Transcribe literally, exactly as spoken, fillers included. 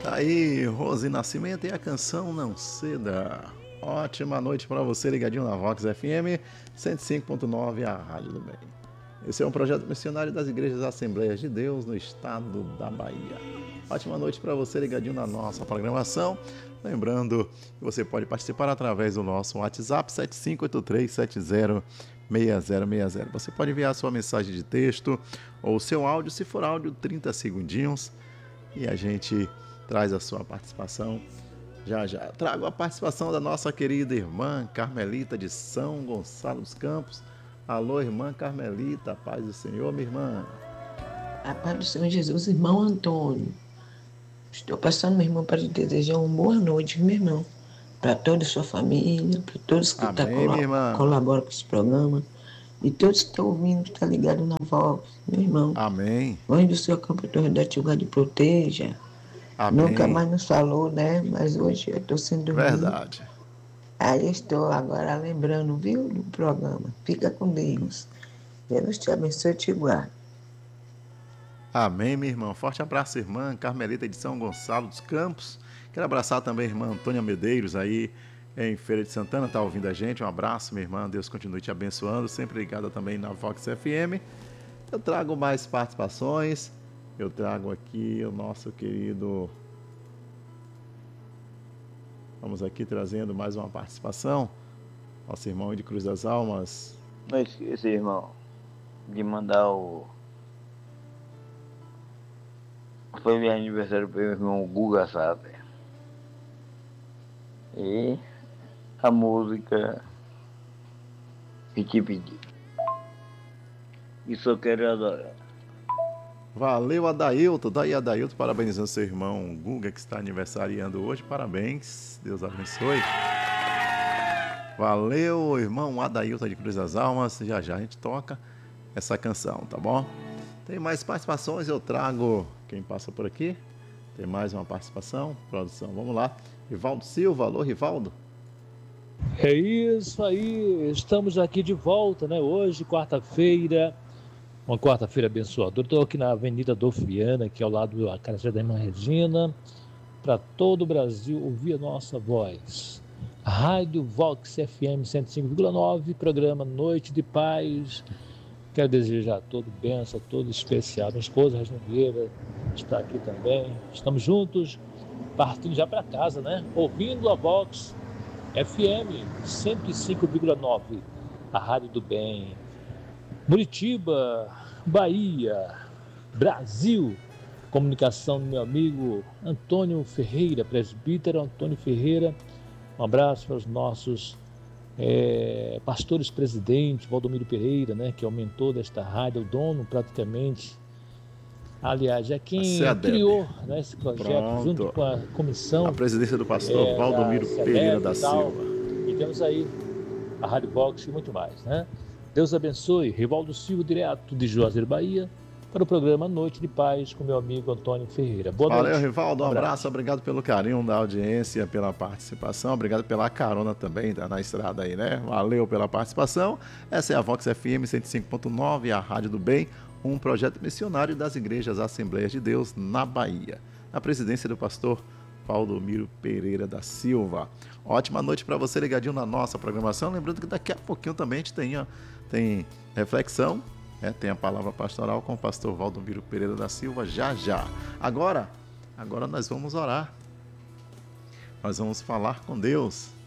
Tá aí, Rose Nascimento e a canção Não Ceda. Ótima noite para você, ligadinho na Vox F M cento e cinco ponto nove, a Rádio do Bem. Esse é um projeto missionário das Igrejas Assembleias de Deus no estado da Bahia. Ótima noite para você, ligadinho na nossa programação. Lembrando que você pode participar através do nosso WhatsApp sete cinco oito três sete zero seis zero seis zero. Você pode enviar sua mensagem de texto ou seu áudio, se for áudio, trinta segundinhos, e a gente traz a sua participação já já. Trago a participação da nossa querida irmã Carmelita de São Gonçalo dos Campos. Alô, irmã Carmelita, paz do Senhor, minha irmã. A paz do Senhor Jesus, irmão Antônio. Estou passando, meu irmão, para te desejar uma boa noite, meu irmão. Para toda a sua família, para todos que tá Amém, minha irmã. colaboram com esse programa. E todos que estão ouvindo, que estão ligados na Vox, meu irmão. Amém. O anjo do seu campo redativo de proteja. Amém. Nunca mais nos falou, né? Mas hoje eu estou sem dormir. Verdade. Aí estou agora lembrando, viu, do programa. Fica com Deus. Deus te abençoe e te guarde. Amém, minha irmã. Forte abraço, irmã Carmelita de São Gonçalo dos Campos. Quero abraçar também a irmã Antônia Medeiros, aí em Feira de Santana, tá ouvindo a gente. Um abraço, minha irmã. Deus continue te abençoando. Sempre ligada também na Vox F M. Eu trago mais participações. Eu trago aqui o nosso querido... Vamos aqui trazendo mais uma participação. Nosso irmão de Cruz das Almas. Não esqueça, irmão, de mandar o... Foi meu aniversário para meu irmão Guga Sabe. E a música que te pedi. E só quero adorar. Valeu, Adailton. Daí, Adailton, parabenizando seu irmão Guga, que está aniversariando hoje. Parabéns. Deus abençoe. Valeu, irmão Adailton de Cruz das Almas. Já já a gente toca essa canção, tá bom? Tem mais participações, eu trago quem passa por aqui. Tem mais uma participação, produção, vamos lá. Rivaldo Silva, alô, Rivaldo. É isso aí, estamos aqui de volta, né? Hoje, quarta-feira, uma quarta-feira abençoadora. Estou aqui na Avenida Adolfo Viana, aqui ao lado da casa da irmã Regina, para todo o Brasil ouvir a nossa voz. Rádio Vox F M cento e cinco vírgula nove, programa Noite de Paz. Quero desejar a todo bênção, a todo especial. Minha esposa, Regina Vieira, está aqui também. Estamos juntos, partindo já para casa, né? Ouvindo a Vox F M cento e cinco vírgula nove, a Rádio do Bem. Muritiba, Bahia, Brasil. Comunicação do meu amigo Antônio Ferreira, presbítero Antônio Ferreira. Um abraço para os nossos é, pastores presidentes, Valdomiro Pereira, né, que é o mentor desta rádio, o dono praticamente. Aliás, é quem criou, né, esse projeto. Pronto. Junto com a comissão. A presidência do pastor é, Valdomiro da Pereira da Silva. E temos aí a Rádio Vox e muito mais, né? Deus abençoe. Rivaldo Silva, direto de Juazeiro, Bahia, para o programa Noite de Paz com meu amigo Antônio Ferreira. Boa Valeu, noite. Valeu, Rivaldo. Um abraço. abraço. Obrigado pelo carinho da audiência, pela participação. Obrigado pela carona também tá na estrada aí, né? Valeu pela participação. Essa é a Vox F M cento e cinco ponto nove, a Rádio do Bem, um projeto missionário das Igrejas Assembleias de Deus na Bahia. Na presidência do pastor Valdomiro Pereira da Silva. Ótima noite para você ligadinho na nossa programação. Lembrando que daqui a pouquinho também a gente tem, ó, tem reflexão, né? Tem a palavra pastoral com o pastor Valdomiro Pereira da Silva já já. Agora, agora nós vamos orar. Nós vamos falar com Deus.